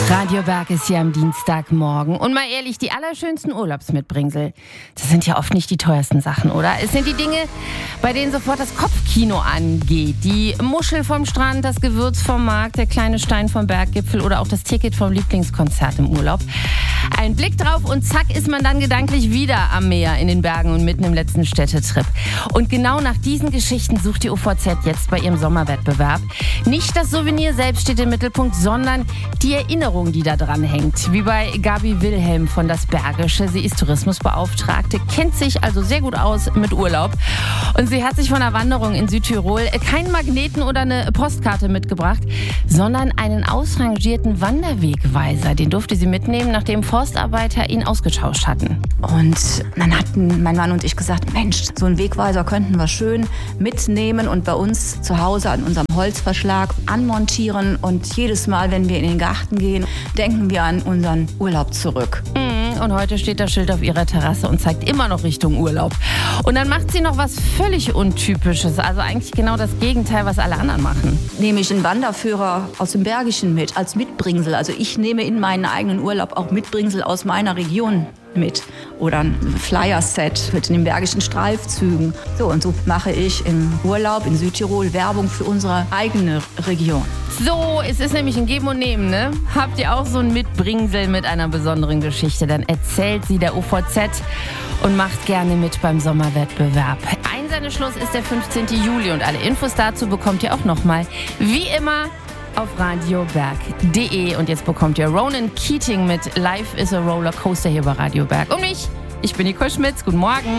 Radio Berg ist hier am Dienstagmorgen. Und mal ehrlich, die allerschönsten Urlaubsmitbringsel, das sind ja oft nicht die teuersten Sachen, oder? Es sind die Dinge, bei denen sofort das Kopfkino angeht. Die Muschel vom Strand, das Gewürz vom Markt, der kleine Stein vom Berggipfel oder auch das Ticket vom Lieblingskonzert im Urlaub. Ein Blick drauf und zack ist man dann gedanklich wieder am Meer, in den Bergen und mitten im letzten Städtetrip. Und genau nach diesen Geschichten sucht die UVZ jetzt bei ihrem Sommerwettbewerb. Nicht das Souvenir selbst steht im Mittelpunkt, sondern die Erinnerung, die da dran hängt. Wie bei Gabi Wilhelm von Das Bergische. Sie ist Tourismusbeauftragte, kennt sich also sehr gut aus mit Urlaub. Und sie hat sich von einer Wanderung in Südtirol keinen Magneten oder eine Postkarte mitgebracht, sondern einen ausrangierten Wanderwegweiser. Den durfte sie mitnehmen, nachdem Forstarbeiter ihn ausgetauscht hatten. Und dann hatten mein Mann und ich gesagt, Mensch, so einen Wegweiser könnten wir schön mitnehmen und bei uns zu Hause an unserem Holzverschlag anmontieren. Und jedes Mal, wenn wir in den Garten gehen, denken wir an unseren Urlaub zurück. Und heute steht das Schild auf ihrer Terrasse und zeigt immer noch Richtung Urlaub. Und dann macht sie noch was völlig Untypisches, also eigentlich genau das Gegenteil, was alle anderen machen. Nehme ich einen Wanderführer aus dem Bergischen mit, als Mitbringsel. Also ich nehme in meinen eigenen Urlaub auch Mitbringsel aus meiner Region mit. Oder ein Flyer-Set mit den Bergischen Streifzügen. So, und so mache ich im Urlaub in Südtirol Werbung für unsere eigene Region. So, es ist nämlich ein Geben und Nehmen, ne? Habt ihr auch so ein Mitbringsel mit einer besonderen Geschichte, dann erzählt sie der UVZ und macht gerne mit beim Sommerwettbewerb. Einsendeschluss ist der 15. Juli und alle Infos dazu bekommt ihr auch nochmal, wie immer, auf radioberg.de. Und jetzt bekommt ihr Ronan Keating mit Life is a Rollercoaster hier bei Radio Berg. Und mich, ich bin Nicole Schmitz. Guten Morgen.